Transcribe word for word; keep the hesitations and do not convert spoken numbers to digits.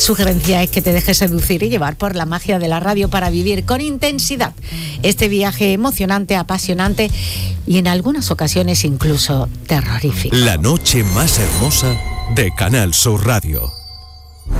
sugerencia es que te dejes seducir y llevar por la magia de la radio para vivir con intensidad este viaje emocionante, apasionante y en algunas ocasiones incluso terrorífico. La noche más hermosa de Canal Sur Radio.